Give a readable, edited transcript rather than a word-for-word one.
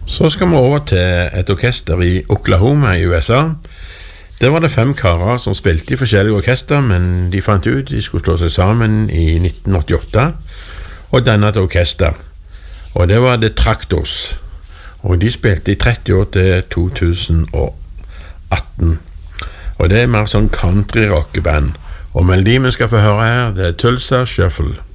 Så skal vi over til et orkester i Oklahoma i USA. Der var det 5 karer som spilte i forskjellige orkester, men de fant ut de skulle slå seg sammen i 1988 og danne et orkester. Og det var The Tractors. Og de spilte i 30 år til 2018. Og det er mer sånn country rockeband. Og melodien vi skal få høre her, det er Tulsa Shuffle.